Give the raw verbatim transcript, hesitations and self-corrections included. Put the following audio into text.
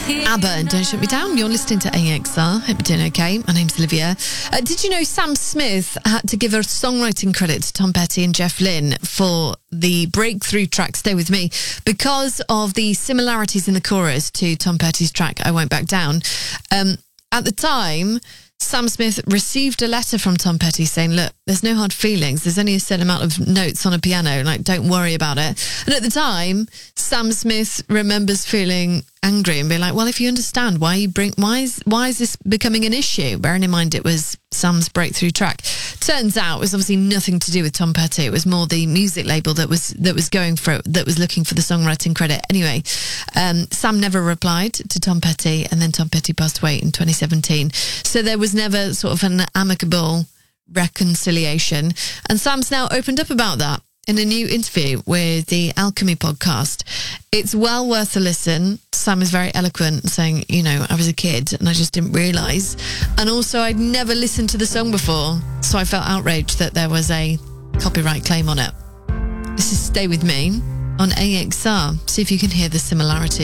ABBA and Don't Shut Me Down. You're listening to A X R. Hope you're doing okay. My name's Olivia. Uh, did you know Sam Smith had to give a songwriting credit to Tom Petty and Jeff Lynne for the breakthrough track Stay With Me because of the similarities in the chorus to Tom Petty's track I Won't Back Down? Um, at the time, Sam Smith received a letter from Tom Petty saying, look, there's no hard feelings. There's only a certain amount of notes on a piano. Like, don't worry about it. And at the time, Sam Smith remembers feeling angry and being like, well, if you understand why you bring, why is, why is this becoming an issue? Bearing in mind it was Sam's breakthrough track. Turns out it was obviously nothing to do with Tom Petty. It was more the music label that was, that was going for it, that was looking for the songwriting credit. Anyway, um, Sam never replied to Tom Petty, and then Tom Petty passed away in twenty seventeen. So there was never sort of an amicable reconciliation. And Sam's now opened up about that in a new interview with the Alchemy podcast. It's well worth a listen. Sam is very eloquent, saying, you know, I was a kid and I just didn't realise. And also, I'd never listened to the song before, so I felt outraged that there was a copyright claim on it. This is Stay With Me on A X R. See if you can hear the similarity.